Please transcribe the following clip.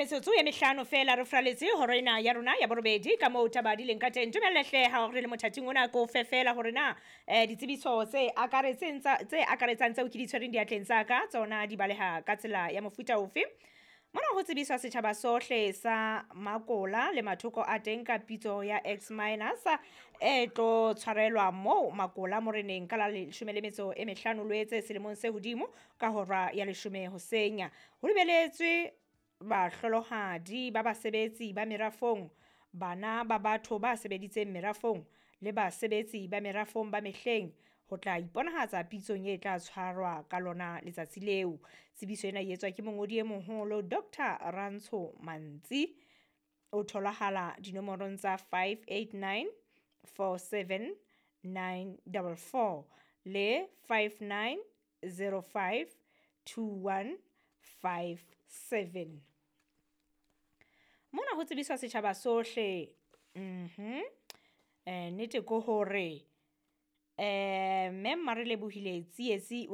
metsotso e mehlano fela re fraletse hore na ya rona ya borobedi ka moo tabadi leng ka teng tebellehle ha re le mothating ona ko fefela hore na ditsebiso tse akaretsang tseo ke di tshwereng diatleng tsa ka tsona di baleha ka tsela ya mofuta ofe. Mona ho tsebiswa setjhaba sohle sa Makola le mathoko a teng ka pitso ya X minus e tlo tshwarelwa mo Makola moreneng ka la 15 Loetse selemong se hodimo ka hora ya 10 hoseng. Ho lebeletswe bahlolohadi ba basebetsi ba merafong, bana ba batho ba sebeditseng merafong le basebetsi ba merafong ba mehleng ho tla iponahatsa pitsong e tla tshwarwa ka lona letsatsi leo. Tsebiso ena e etswa ke mongodi e moholo Dr. Rantsho Mantsi. O tholahala dinomorong tsa 589 47 944 le 5905 2157. Mona ho tsebiswa setjhaba sohle nnete ko hore Mme Mmarelebohile Tsietsi